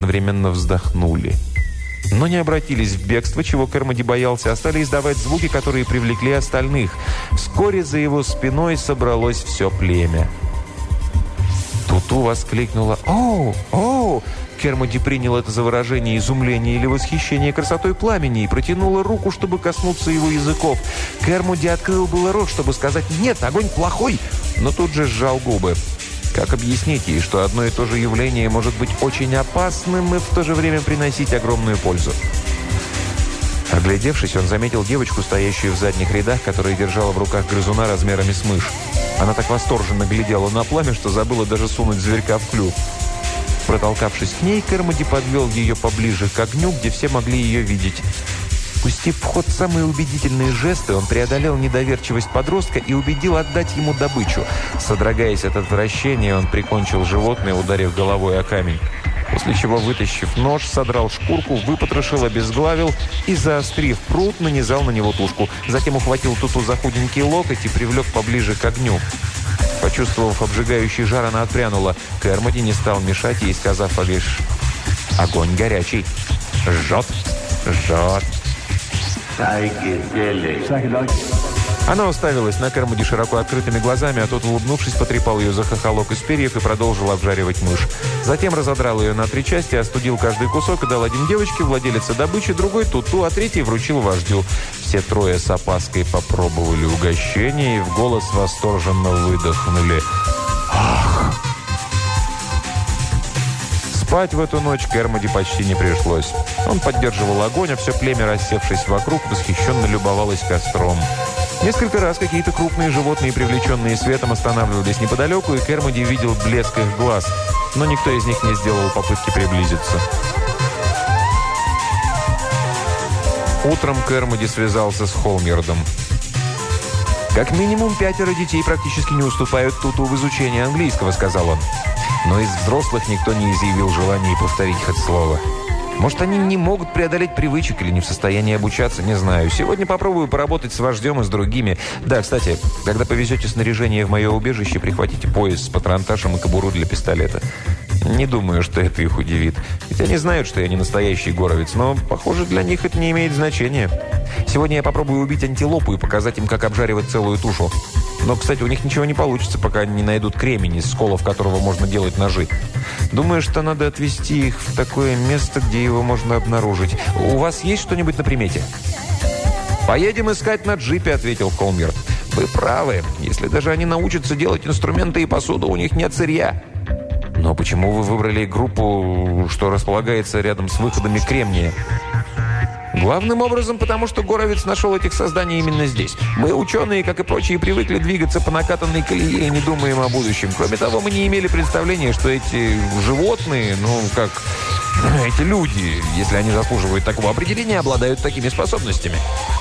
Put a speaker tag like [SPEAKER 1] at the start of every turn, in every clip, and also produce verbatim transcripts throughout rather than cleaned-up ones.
[SPEAKER 1] одновременно вздохнули. Но не обратились в бегство, чего Кермоди боялся, а стали издавать звуки, которые привлекли остальных. Вскоре за его спиной собралось все племя. Туту воскликнула «Оу! Оу!». Кермоди принял это за выражение изумления или восхищения красотой пламени и протянула руку, чтобы коснуться его языков. Кермоди открыл было рот, чтобы сказать «Нет, огонь плохой!», но тут же сжал губы. Как объяснить ей, что одно и то же явление может быть очень опасным и в то же время приносить огромную пользу? Оглядевшись, он заметил девочку, стоящую в задних рядах, которая держала в руках грызуна размерами с мышь. Она так восторженно глядела на пламя, что забыла даже сунуть зверька в клюв. Протолкавшись к ней, Кермоди подвел ее поближе к огню, где все могли ее видеть. Пустив в ход самые убедительные жесты, он преодолел недоверчивость подростка и убедил отдать ему добычу. Содрогаясь от отвращения, он прикончил животное, ударив головой о камень. После чего, вытащив нож, содрал шкурку, выпотрошил, обезглавил и, заострив прут, нанизал на него тушку. Затем ухватил Туту за худенький локоть и привлек поближе к огню. Почувствовав обжигающий жар, она отпрянула. Кермоди не стал мешать ей, сказав лишь «Огонь горячий! Жжет! Жжет!» Она уставилась на Кермоди широко открытыми глазами, а тот, улыбнувшись, потрепал ее за хохолок из перьев и продолжил обжаривать мышь. Затем разодрал ее на три части, остудил каждый кусок и дал один девочке, владелице добычи, другой Туту, а третий вручил вождю. Все трое с опаской попробовали угощение и в голос восторженно выдохнули. «Ах!» Спать в эту ночь Кермоди почти не пришлось. Он поддерживал огонь, а все племя, рассевшись вокруг, восхищенно любовалось костром. Несколько раз какие-то крупные животные, привлеченные светом, останавливались неподалеку, и Кермоди видел блеск их глаз, но никто из них не сделал попытки приблизиться. Утром Кермоди связался с Холмердом. «Как минимум пятеро детей практически не уступают Туту в изучении английского», — сказал он. Но из взрослых никто не изъявил желания повторить хоть слово. Может, они не могут преодолеть привычек или не в состоянии обучаться, не знаю. Сегодня попробую поработать с вождем и с другими. Да, кстати, когда повезете снаряжение в мое убежище, прихватите пояс с патронташем и кобуру для пистолета. Не думаю, что это их удивит. Ведь они знают, что я не настоящий горовец, но, похоже, для них это не имеет значения. Сегодня я попробую убить антилопу и показать им, как обжаривать целую тушу. Но, кстати, у них ничего не получится, пока они не найдут кремень, из сколов которого можно делать ножи. Думаю, что надо отвезти их в такое место, где его можно обнаружить. У вас есть что-нибудь на примете? «Поедем искать на джипе», — ответил Холмер. «Вы правы. Если даже они научатся делать инструменты и посуду, у них нет сырья». «Но почему вы выбрали группу, что располагается рядом с выходами кремния?» «Главным образом, потому что Горовец нашел этих созданий именно здесь. Мы, ученые, как и прочие, привыкли двигаться по накатанной колее и не думаем о будущем. Кроме того, мы не имели представления, что эти животные, ну, как эти люди, если они заслуживают такого определения, обладают такими способностями».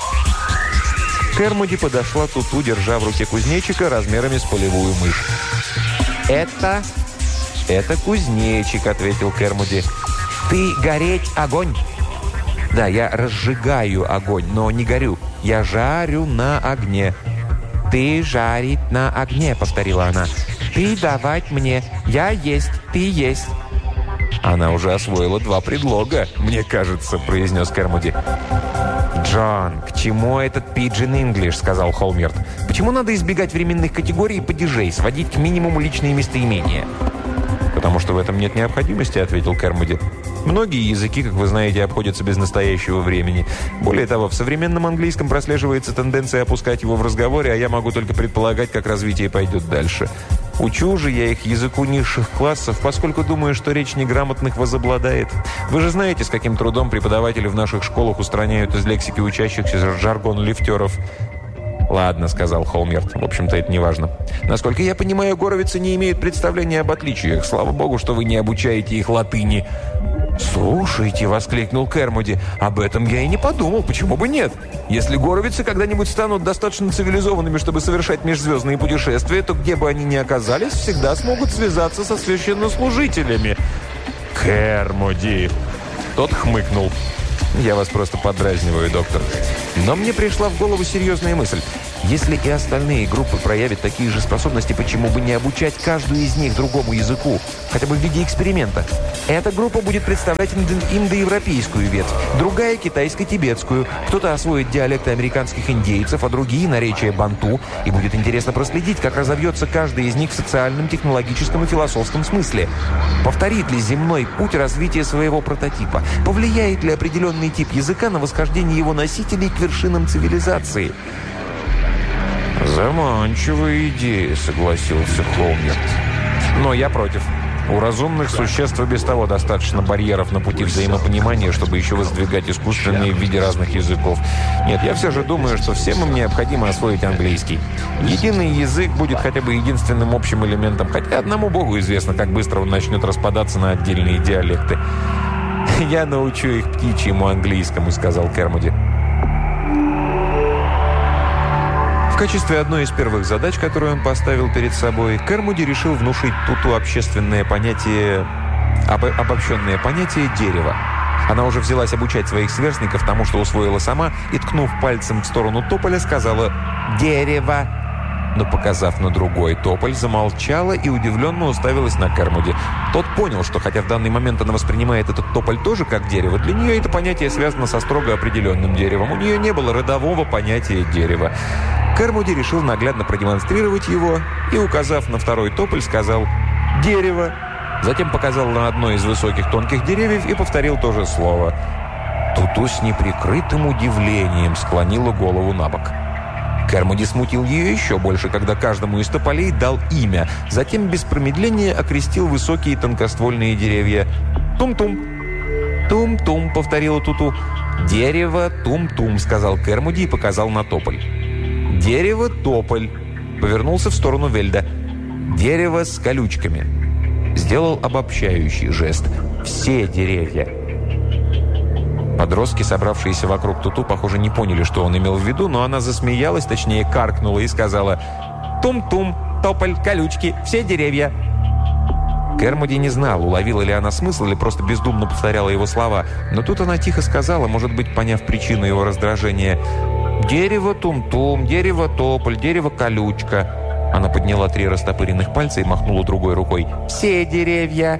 [SPEAKER 1] Кермоди подошла к Туту, держа в руке кузнечика размерами с полевую мышь. «Это... это кузнечик», — ответил Кермоди. «Ты гореть огонь!» «Да, я разжигаю огонь, но не горю. Я жарю на огне». «Ты жарить на огне», — повторила она. «Ты давать мне. Я есть, ты есть». «Она уже освоила два предлога, мне кажется», — произнес Кермоди. «Джон, к чему этот пиджин инглиш?» — сказал Холмерд. «Почему надо избегать временных категорий и падежей, сводить к минимуму личные местоимения?» «Потому что в этом нет необходимости», — ответил Кермоди. «Многие языки, как вы знаете, обходятся без настоящего времени. Более того, в современном английском прослеживается тенденция опускать его в разговоре, а я могу только предполагать, как развитие пойдет дальше. Учу же я их языку низших классов, поскольку думаю, что речь неграмотных возобладает. Вы же знаете, с каким трудом преподаватели в наших школах устраняют из лексики учащихся жаргон лифтеров». «Ладно», — сказал Холмерд. «В общем-то, это не важно. Насколько я понимаю, горовицы не имеют представления об отличиях. Слава богу, что вы не обучаете их латыни». «Слушайте», — воскликнул Кермоди, — «об этом я и не подумал. Почему бы нет? Если горовицы когда-нибудь станут достаточно цивилизованными, чтобы совершать межзвездные путешествия, то где бы они ни оказались, всегда смогут связаться со священнослужителями». «Кермоди!» Тот хмыкнул. «Я вас просто подразниваю, доктор. Но мне пришла в голову серьезная мысль. Если и остальные группы проявят такие же способности, почему бы не обучать каждую из них другому языку, хотя бы в виде эксперимента? Эта группа будет представлять индоевропейскую ветвь, другая – китайско-тибетскую. Кто-то освоит диалекты американских индейцев, а другие – наречия банту. И будет интересно проследить, как разовьется каждый из них в социальном, технологическом и философском смысле. Повторит ли земной путь развития своего прототипа? Повлияет ли определенный тип языка на восхождение его носителей к вершинам цивилизации?
[SPEAKER 2] «Заманчивая идея», — согласился Холмерт. «Но я против. У разумных существ и без того достаточно барьеров на пути взаимопонимания, чтобы еще воздвигать искусственные в виде разных языков. Нет, я все же думаю, что всем им необходимо освоить английский. Единый язык будет хотя бы единственным общим элементом, хотя одному богу известно, как быстро он начнет распадаться на отдельные диалекты». «Я научу их птичьему английскому», — сказал Кермоди.
[SPEAKER 1] В качестве одной из первых задач, которую он поставил перед собой, Кермоди решил внушить Туту общественное понятие, об, обобщенное понятие дерева. Она уже взялась обучать своих сверстников тому, что усвоила сама, и, ткнув пальцем в сторону тополя, сказала «дерево». Но, показав на другой тополь, замолчала и удивленно уставилась на Кермоди. Тот понял, что хотя в данный момент она воспринимает этот тополь тоже как дерево, для нее это понятие связано со строго определенным деревом. У нее не было родового понятия дерева. Кермоди решил наглядно продемонстрировать его и, указав на второй тополь, сказал «дерево». Затем показал на одно из высоких тонких деревьев и повторил то же слово. Туту с неприкрытым удивлением склонила голову на бок. Кермоди смутил ее еще больше, когда каждому из тополей дал имя. Затем без промедления окрестил высокие тонкоствольные деревья. «Тум-тум». «Тум-тум», — повторила Туту. «Дерево, тум-тум», — сказал Кермоди и показал на тополь. «Дерево, тополь», — повернулся в сторону Вельда. «Дерево с колючками». Сделал обобщающий жест. «Все деревья». Подростки, собравшиеся вокруг Туту, похоже, не поняли, что он имел в виду, но она засмеялась, точнее, каркнула и сказала «Тум-тум, тополь, колючки, все деревья». Кермоди не знал, уловила ли она смысл или просто бездумно повторяла его слова, но тут она тихо сказала, может быть, поняв причину его раздражения, «Дерево, тум-тум, дерево, тополь, дерево, колючка». Она подняла три растопыренных пальца и махнула другой рукой «Все деревья».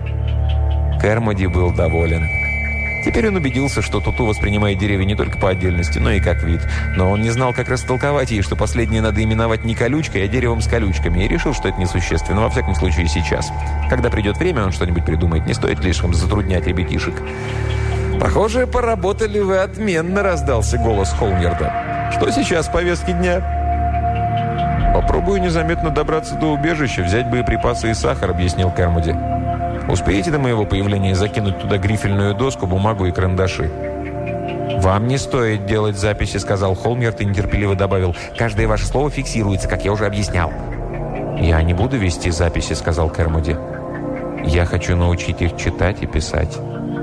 [SPEAKER 1] Кермоди был доволен. Теперь он убедился, что Туту воспринимает деревья не только по отдельности, но и как вид. Но он не знал, как растолковать ей, что последнее надо именовать не колючкой, а деревом с колючками, и решил, что это несущественно, во всяком случае сейчас. Когда придет время, он что-нибудь придумает, не стоит слишком затруднять ребятишек. «Похоже, поработали вы отменно», — раздался голос Холмерда. «Что сейчас в повестке дня?» «Попробую незаметно добраться до убежища, взять боеприпасы и сахар», — объяснил Кермоди. «Успеете до моего появления закинуть туда грифельную доску, бумагу и карандаши?» «Вам не стоит делать записи», — сказал Холмерт и нетерпеливо добавил. «Каждое ваше слово фиксируется, как я уже объяснял». «Я не буду вести записи», — сказал Кермоди. «Я хочу научить их читать и писать».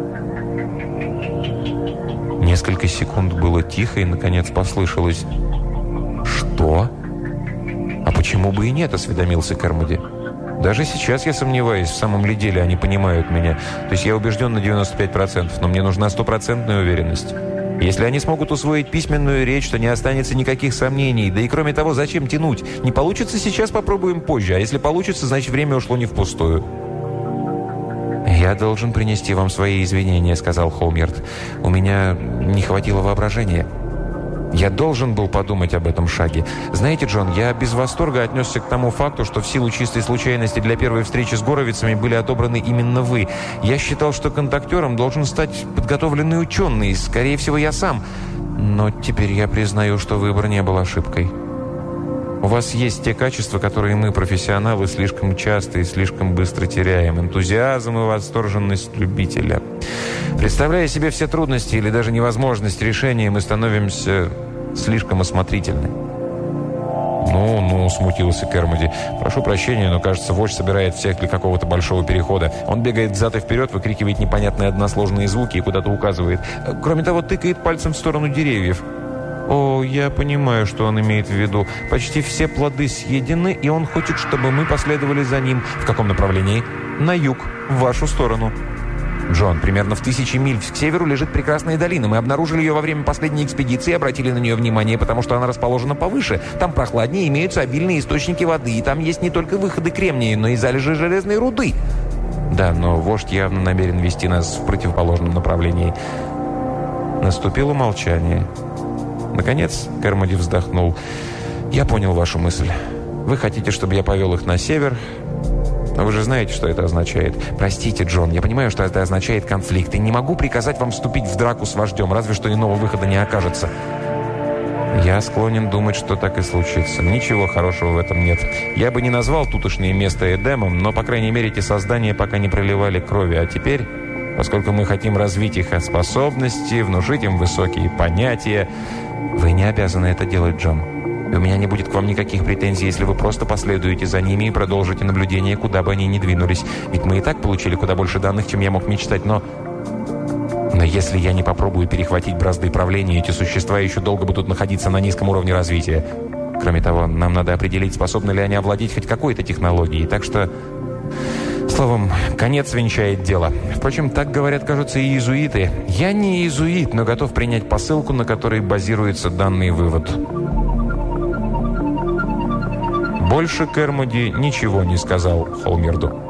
[SPEAKER 1] Несколько секунд было тихо, и, наконец, послышалось «Что?» «А почему бы и нет?» — осведомился Кермоди. «Даже сейчас я сомневаюсь, в самом ли деле они понимают меня. То есть я убежден на девяносто пять процентов, но мне нужна стопроцентная уверенность. Если они смогут усвоить письменную речь, то не останется никаких сомнений. Да и кроме того, зачем тянуть? Не получится сейчас, попробуем позже. А если получится, значит время ушло не впустую». «Я должен принести вам свои извинения», — сказал Холмерт. «У меня не хватило воображения. Я должен был подумать об этом шаге. Знаете, Джон, я без восторга отнесся к тому факту, что в силу чистой случайности для первой встречи с горовицами были отобраны именно вы. Я считал, что контактером должен стать подготовленный ученый, скорее всего, я сам. Но теперь я признаю, что выбор не был ошибкой. У вас есть те качества, которые мы, профессионалы, слишком часто и слишком быстро теряем. Энтузиазм и восторженность любителя. Представляя себе все трудности или даже невозможность решения, мы становимся слишком осмотрительны». «Ну, ну», — смутился Кермоди. «Прошу прощения, но, кажется, вождь собирает всех для какого-то большого перехода. Он бегает взад и вперед, выкрикивает непонятные односложные звуки и куда-то указывает. Кроме того, тыкает пальцем в сторону деревьев». «О, я понимаю, что он имеет в виду. Почти все плоды съедены, и он хочет, чтобы мы последовали за ним. В каком направлении?» «На юг, в вашу сторону». Джон, примерно в тысячи миль к северу лежит прекрасная долина. Мы обнаружили ее во время последней экспедиции и обратили на нее внимание, потому что она расположена повыше. Там прохладнее, имеются обильные источники воды, и там есть не только выходы кремния, но и залежи железной руды. Да, но вождь явно намерен вести нас в противоположном направлении. Наступило молчание. Наконец Кермоди вздохнул. «Я понял вашу мысль. Вы хотите, чтобы я повел их на север, но вы же знаете, что это означает. Простите, Джон, я понимаю, что это означает конфликт, и не могу приказать вам вступить в драку с вождем, разве что иного выхода не окажется». «Я склонен думать, что так и случится. Ничего хорошего в этом нет. Я бы не назвал тутошнее место Эдемом, но, по крайней мере, эти создания пока не проливали крови. А теперь, поскольку мы хотим развить их способности, внушить им высокие понятия...» «Вы не обязаны это делать, Джон. И у меня не будет к вам никаких претензий, если вы просто последуете за ними и продолжите наблюдение, куда бы они ни двинулись. Ведь мы и так получили куда больше данных, чем я мог мечтать, но... Но если я не попробую перехватить бразды правления, эти существа еще долго будут находиться на низком уровне развития. Кроме того, нам надо определить, способны ли они овладеть хоть какой-то технологией. Так что, словом, конец венчает дело. Впрочем, так говорят, кажется, и иезуиты. Я не иезуит, но готов принять посылку, на которой базируется данный вывод». Больше Кермоди ничего не сказал Холмерду.